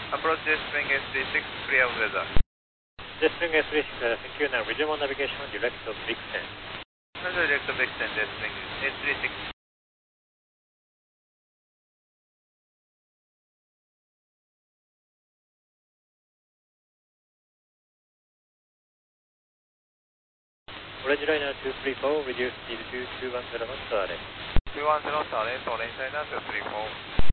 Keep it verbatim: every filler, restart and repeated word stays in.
Approach Jetstream S three six, clear of weather. Jetstream S three six, uh, thank you. Now resume on navigation direct of Vixen. Direct of Vixen, Jetstream S three six. オレンジライナーにさんよんよん、reduce speed to にひゃくじゅうknots アレ。 two one zero knots, Array, Torrent China two three four.